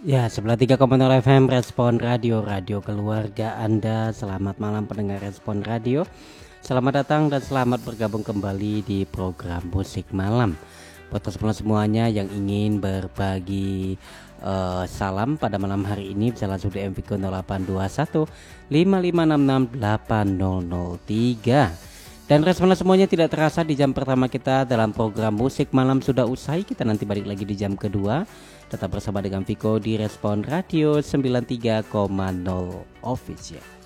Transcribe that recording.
Ya, 93,0 FM Respon Radio, radio keluarga Anda. Selamat malam pendengar Respon Radio. Selamat datang dan selamat bergabung kembali di program Musik Malam. Buat semuanya yang ingin berbagi salam pada malam hari ini bisa langsung di MV 0821 5566 8003. Dan respon semuanya tidak terasa di jam pertama kita dalam program Musik Malam sudah usai. Kita nanti balik lagi di jam kedua. Tetap bersama dengan Viko di Respon Radio 93,0 Official.